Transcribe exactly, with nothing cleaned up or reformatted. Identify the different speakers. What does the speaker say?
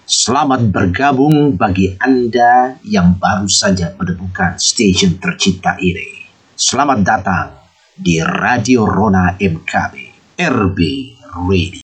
Speaker 1: Selamat bergabung bagi Anda yang baru saja menemukan stasiun tercinta ini. Selamat datang di Radio Rona M K B, R B Radio.